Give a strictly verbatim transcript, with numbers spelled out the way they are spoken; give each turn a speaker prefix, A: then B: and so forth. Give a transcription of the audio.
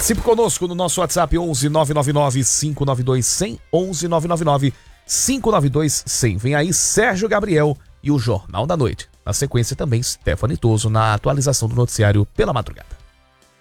A: Participe conosco no nosso WhatsApp onze nove nove nove cinco nove dois cem, onze nove nove nove cinco nove dois cem. Vem aí Sérgio Gabriel e o Jornal da Noite. Na sequência também Stephanie Toso na atualização do noticiário pela madrugada.